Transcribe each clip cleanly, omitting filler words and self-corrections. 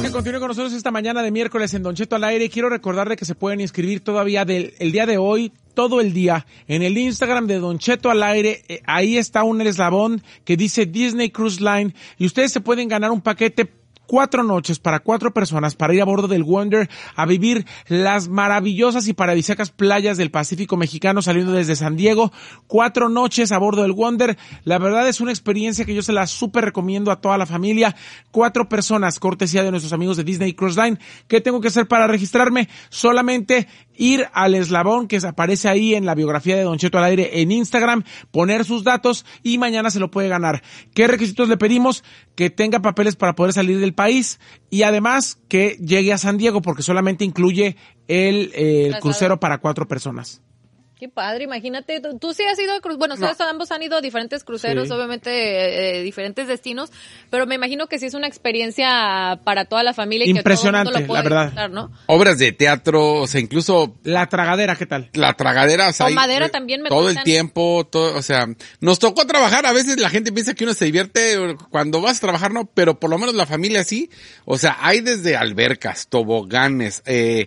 Continúe con nosotros esta mañana de miércoles en Don Cheto al aire. Quiero recordarle que se pueden inscribir todavía el día de hoy, todo el día, en el Instagram de Don Cheto al aire. Ahí está un eslabón que dice Disney Cruise Line y ustedes se pueden ganar un paquete 4 noches para 4 personas para ir a bordo del Wonder a vivir las maravillosas y paradisíacas playas del Pacífico mexicano saliendo desde San Diego. 4 noches a bordo del Wonder. La verdad es una experiencia que yo se la súper recomiendo a toda la familia. 4 personas, cortesía de nuestros amigos de Disney Cruise Line. ¿Qué tengo que hacer para registrarme? Solamente ir al eslabón que aparece ahí en la biografía de Don Cheto al aire en Instagram, poner sus datos y mañana se lo puede ganar. ¿Qué requisitos le pedimos? Que tenga papeles para poder salir del país y además que llegue a San Diego porque solamente incluye el crucero para 4 personas. Qué padre, imagínate, tú sí has ido a bueno, no. Ambos han ido a diferentes cruceros, sí. Obviamente diferentes destinos, pero me imagino que sí es una experiencia para toda la familia y impresionante, que todo el mundo lo puede la verdad. disfrutar, ¿no? Obras de teatro, o sea, incluso la tragadera, ¿qué tal? La tragadera, o sea, madera también me todo cuentan. El tiempo, todo, o sea, nos tocó trabajar, a veces la gente piensa que uno se divierte cuando vas a trabajar, no, pero por lo menos la familia sí, o sea, hay desde albercas, toboganes,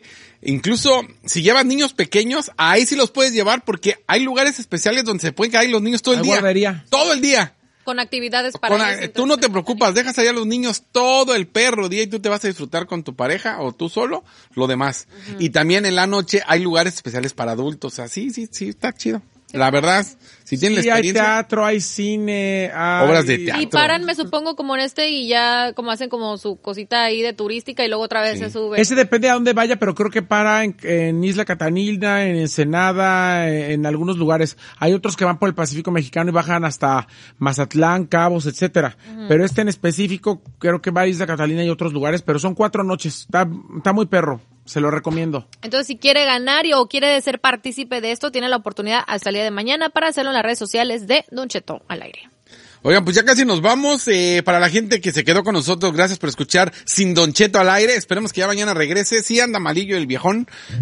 incluso si llevas niños pequeños, ahí sí los puedes llevar porque hay lugares especiales donde se pueden quedar los niños todo el día. Guardería. Todo el día. Con actividades para ellos. Tú no te preocupas, dejas allá a los niños todo el perro día y tú te vas a disfrutar con tu pareja o tú solo, lo demás. Uh-huh. Y también en la noche hay lugares especiales para adultos, o sea, sí, está chido. La verdad, si tienen la experiencia. Hay teatro, hay cine, obras de teatro. Y paran, me supongo, como en y ya como hacen como su cosita ahí de turística y luego otra vez se sube. Ese depende a dónde vaya, pero creo que para en Isla Catalina, en Ensenada, en algunos lugares. Hay otros que van por el Pacífico mexicano y bajan hasta Mazatlán, Cabos, etcétera. Uh-huh. Pero en específico creo que va a Isla Catalina y otros lugares, pero son 4 noches. Está muy perro. Se lo recomiendo. Entonces, si quiere ganar o quiere ser partícipe de esto, tiene la oportunidad hasta el día de mañana para hacerlo en las redes sociales de Don Cheto al aire. Oigan, pues ya casi nos vamos. Para la gente que se quedó con nosotros, gracias por escuchar Sin Don Cheto al aire. Esperemos que ya mañana regrese. Sí anda malillo el viejón.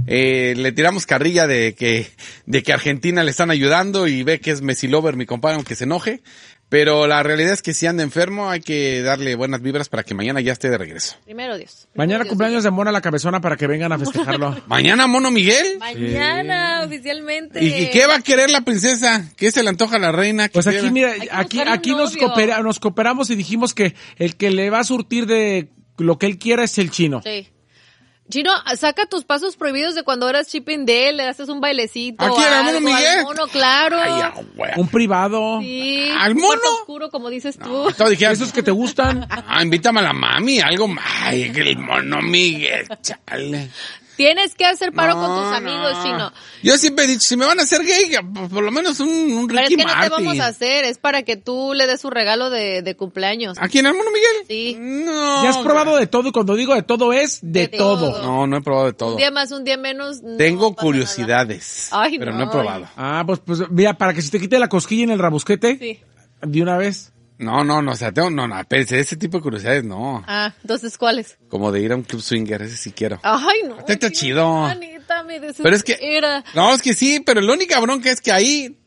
Le tiramos carrilla de que Argentina le están ayudando y ve que es Messi lover, mi compadre, aunque se enoje. Pero la realidad es que si anda enfermo hay que darle buenas vibras para que mañana ya esté de regreso. Primero Dios. Mañana cumpleaños de Mona la Cabezona para que vengan a festejarlo. ¿Mañana Mono Miguel? Mañana, oficialmente. ¿Y qué va a querer la princesa? ¿Qué se le antoja a la reina? Pues aquí, mira, aquí nos cooperamos y dijimos que el que le va a surtir de lo que él quiera es el chino. Sí. Chino, saca tus pasos prohibidos de cuando eras Chipping Dale, le haces un bailecito. ¿A quién? ¿Al Mono Miguel? Al Mono, claro. Ay, un privado. Sí. ¿Al Mono? Oscuro, como dices tú. No, dije, esos que te gustan. Invítame a la mami, algo más. Ay, el Mono Miguel, chale. Tienes que hacer paro con tus amigos, Chino. Yo siempre he dicho, si me van a hacer gay, por lo menos un Ricky Martin. Pero es que no te vamos a hacer, es para que tú le des su regalo de cumpleaños. ¿A quién, al Mono Miguel? Sí. No. Ya has probado de todo y cuando digo de todo es de todo. No he probado de todo. Un día más, un día menos. Tengo curiosidades, pero no he probado. Pues mira, para que se te quite la cosquilla en el rabusquete, sí. De una vez. No, o sea, espérense, ese tipo de curiosidades no. Entonces, ¿cuáles? Como de ir a un club swinger, ese sí quiero. Ay, no. Está chido. Manita, pero es que, no, es que sí, pero la única bronca es que ahí,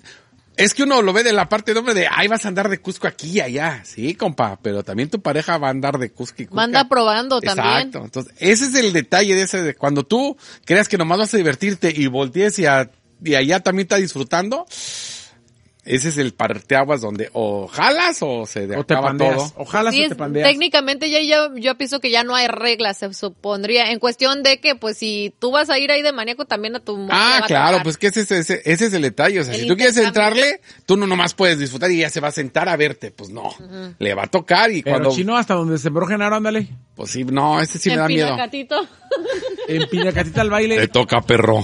es que uno lo ve de la parte de hombre de, ay, vas a andar de Cusco aquí y allá. Sí, compa, pero también tu pareja va a andar de Cusco y Cusco. Anda probando también. Exacto, entonces, ese es el detalle de ese, de cuando tú creas que nomás vas a divertirte y voltees y allá también está disfrutando. Ese es el parteaguas donde o jalas o se acaba todo. O jalas o te pandeas. Técnicamente yo pienso que ya no hay reglas, se supondría. En cuestión de que, pues, si tú vas a ir ahí de maníaco, también a tu claro, pues que ese es el detalle. O sea, si tú quieres entrarle, tú no nomás puedes disfrutar y ya se va a sentar a verte. Pues no, le va a tocar y pero cuando... Chino, hasta donde se sembró Genaro, ándale. Pues sí, no, ese sí me da miedo. En Pinacatita al baile. Te toca, perro.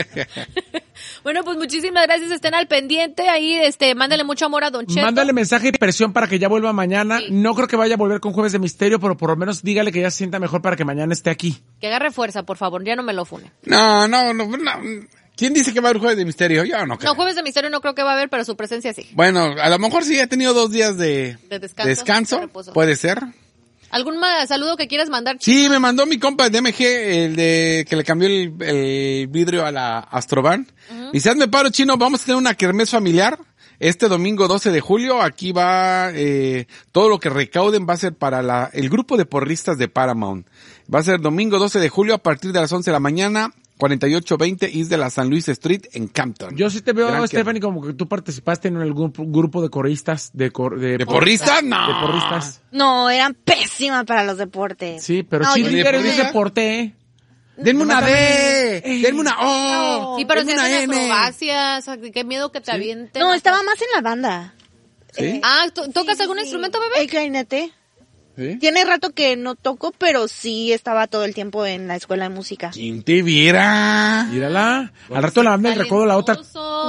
Bueno, pues muchísimas gracias, estén al pendiente, ahí mándale mucho amor a Don Cheto. Mándale mensaje y presión para que ya vuelva mañana. Sí. No creo que vaya a volver con Jueves de Misterio, pero por lo menos dígale que ya se sienta mejor para que mañana esté aquí. Que agarre fuerza, por favor, ya no me lo fune. No. ¿Quién dice que va a haber Jueves de Misterio? Yo no creo. No, Jueves de Misterio no creo que va a haber, pero su presencia sí. Bueno, a lo mejor sí ha tenido 2 días de descanso. Puede ser. ¿Algún saludo que quieras mandar? Sí, me mandó mi compa de DMG, el de que le cambió el vidrio a la Astrovan. Dice, hazme paro, Chino, vamos a tener una kermés familiar Este domingo 12 de julio, aquí va, todo lo que recauden va a ser para el grupo de porristas de Paramount. Va a ser domingo 12 de julio a partir de las 11 de la mañana, 4820 East de la San Luis Street en Campton. Yo sí te veo, Stephanie, como que tú participaste en algún grupo de coristas. ¿De porristas? No. De porristas. No, eran pésimas para los deportes. Sí, pero sí líderes de deporte, Denme una D, denme una O. No. Sí, pero si hacen acrobacias, qué miedo que te avienten. No, estaba más en la banda. ¿Sí? ¿Tocas algún instrumento, bebé? El clarinete. ¿Sí? Tiene rato que no toco, pero sí estaba todo el tiempo en la escuela de música. ¿Quién te viera? Mírala. Al rato la me recuerdo la otra.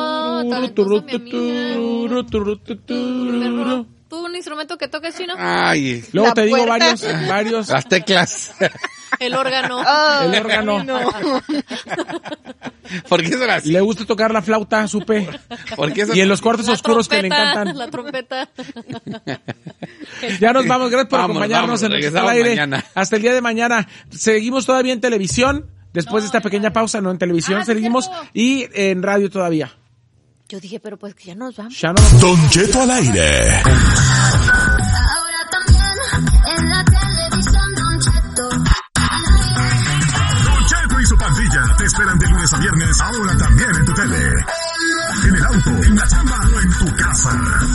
¿Tú un instrumento que toques, Chino? Ay. Luego La te digo puerta. varios. Las teclas. El órgano. El órgano. No. ¿Por qué son así? Le gusta tocar la flauta, supe. ¿Por qué son Y en los cuartos La oscuros que le trompeta, encantan. La trompeta. Ya nos vamos, gracias por Vámonos, acompañarnos en regresamos al aire. mañana. Hasta el día de mañana. Seguimos todavía en televisión. Después de esta pequeña pausa, no en televisión, seguimos. cierto. Y en radio todavía. Yo dije, pero pues que ya nos vamos. Ya no. Don Cheto al aire. Ahora también en la televisión, Don Cheto. Don Cheto y su pandilla te esperan de lunes a viernes, ahora también en tu tele. En el auto, en la chamba o en tu casa.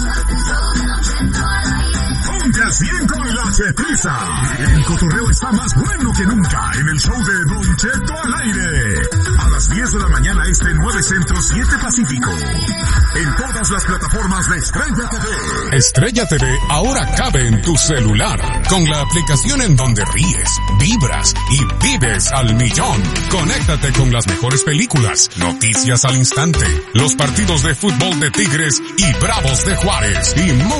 Ponte al 100 con la Chetiza. El cotorreo está más bueno que nunca en el show de Don Cheto al aire. A las 10 de la mañana este 9 Centro 7 Pacífico. En todas las plataformas de Estrella TV. Estrella TV ahora cabe en tu celular. Con la aplicación en donde ríes, vibras y vives al millón. Conéctate con las mejores películas, noticias al instante, los partidos de fútbol de Tigres y Bravos de Juárez y